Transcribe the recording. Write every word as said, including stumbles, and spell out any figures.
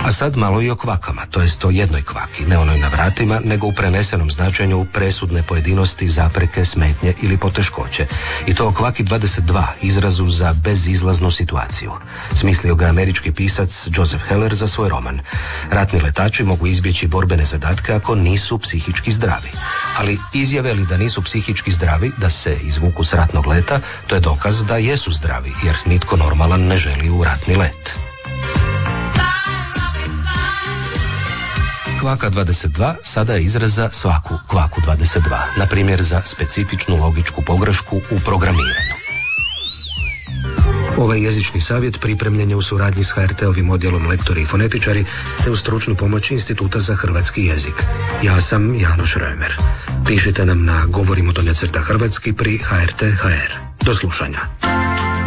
A sad malo i o kvakama, to jest o jednoj kvaki, ne onoj na vratima, nego u prenesenom značenju presudne pojedinosti, zapreke, smetnje ili poteškoće. I to o kvaki dvadeset dva, izrazu za bezizlaznu situaciju. Smislio ga američki pisac Joseph Heller za svoj roman. Ratni letači mogu izbjeći borbene zadatke ako nisu psihički zdravi. Ali izjave li da nisu psihički zdravi, da se izvuku s ratnog leta, to je dokaz da jesu zdravi, jer nitko normalan ne želi u ratni let. Kvaka dvadeset dva sada je izraz za svaku kvaku dvadeset dva, na primjer za specifičnu logičku pogrešku u programiranju. Ovaj jezični savjet pripremljen je u suradnji s H R T-ovim odjelom lektori i fonetičari te u stručnu pomoć Instituta za hrvatski jezik. Ja sam Janoš Römer. Pišite nam na govorimo do necrta hrvatski pri H R T H R. Do slušanja.